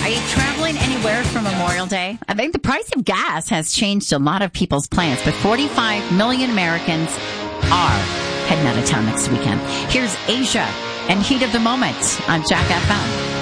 Are you traveling anywhere for Memorial Day? I think the price of gas has changed a lot of people's plans, but 45 million Americans are heading out of town next weekend. Here's Asia and Heat of the Moment on Jack FM.